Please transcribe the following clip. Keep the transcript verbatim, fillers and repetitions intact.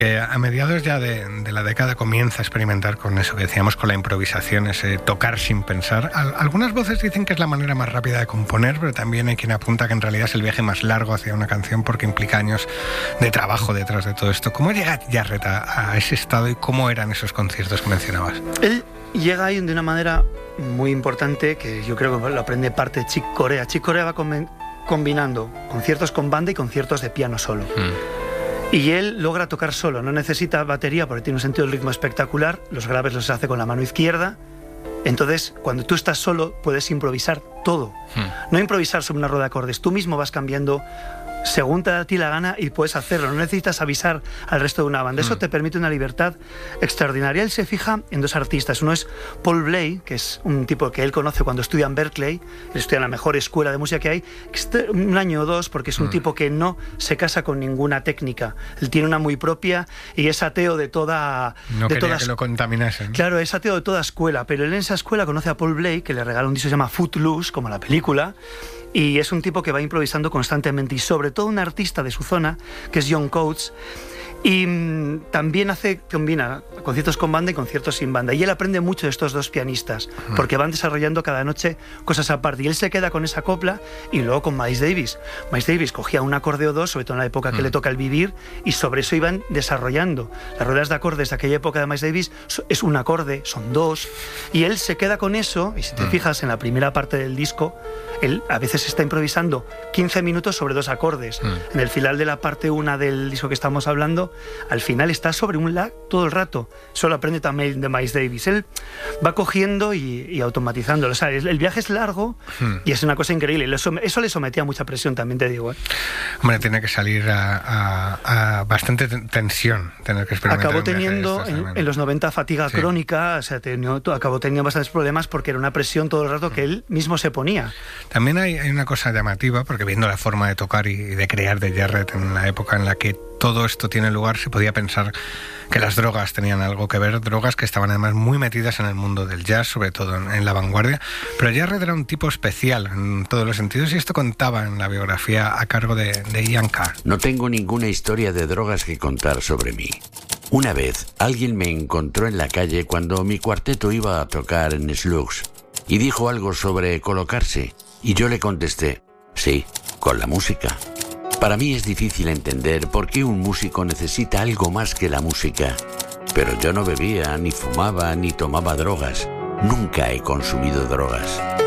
Eh, a mediados ya de, de la década comienza a experimentar con eso que decíamos, con la improvisación, ese tocar sin pensar. Al, algunas voces dicen que es la manera más rápida de componer, pero también hay quien apunta que en realidad es el viaje más largo hacia una canción porque implica años de trabajo detrás de todo esto. ¿Cómo llega Jarrett a, a ese estado y cómo eran esos conciertos que mencionabas? Él llega ahí de una manera muy importante que yo creo que lo aprende parte de Chick Corea. Chick Corea va com- combinando conciertos con banda y conciertos de piano solo. Mm. Y él logra tocar solo, no necesita batería porque tiene un sentido del ritmo espectacular, los graves los hace con la mano izquierda. Entonces, cuando tú estás solo, puedes improvisar todo. Hmm. No improvisar sobre una rueda de acordes, tú mismo vas cambiando según te da a ti la gana y puedes hacerlo, no necesitas avisar al resto de una banda. Eso mm. te permite una libertad extraordinaria. Él se fija en dos artistas, uno es Paul Bley, que es un tipo que él conoce cuando estudia en Berkeley, él estudia en la mejor escuela de música que hay, un año o dos, porque es un mm. tipo que no se casa con ninguna técnica, él tiene una muy propia y es ateo de toda... No de quería todas, que lo contaminasen. Claro, es ateo de toda escuela, pero él en esa escuela conoce a Paul Bley, que le regala un disco que se llama Footloose, como la película, y es un tipo que va improvisando constantemente, y sobre todo un artista de su zona, que es John Coates, y mmm, también hace, combina conciertos con banda y conciertos sin banda, y él aprende mucho de estos dos pianistas, porque van desarrollando cada noche cosas aparte, y él se queda con esa copla, y luego con Miles Davis. Miles Davis cogía un acorde o dos, sobre todo en la época que mm. le toca el vivir, y sobre eso iban desarrollando. Las ruedas de acordes de aquella época de Miles Davis es un acorde, son dos, y él se queda con eso, y si te mm. fijas en la primera parte del disco, él a veces está improvisando quince minutos sobre dos acordes. Mm. En el final de la parte una del disco que estamos hablando, al final está sobre un lag todo el rato. Solo aprende también de Miles Davis. Él va cogiendo y, y automatizándolo. O sea, el, el viaje es largo mm. y es una cosa increíble. Eso, eso le sometía a mucha presión, también te digo. ¿eh? Hombre, tiene que salir a, a, a bastante tensión, tener que experimentar. Acabó teniendo en, en los noventa fatiga sí. crónica, o sea, tenió, acabó teniendo bastantes problemas porque era una presión todo el rato que él mismo se ponía. También hay, hay una cosa llamativa, porque viendo la forma de tocar y de crear de Jarrett en la época en la que todo esto tiene lugar, se podía pensar que las drogas tenían algo que ver, drogas que estaban además muy metidas en el mundo del jazz, sobre todo en, en la vanguardia, pero Jarrett era un tipo especial en todos los sentidos y esto contaba en la biografía a cargo de, de Ian Carr. No tengo ninguna historia de drogas que contar sobre mí. Una vez, alguien me encontró en la calle cuando mi cuarteto iba a tocar en Slugs y dijo algo sobre colocarse. Y yo le contesté, sí, con la música. Para mí es difícil entender por qué un músico necesita algo más que la música. Pero yo no bebía, ni fumaba, ni tomaba drogas. Nunca he consumido drogas.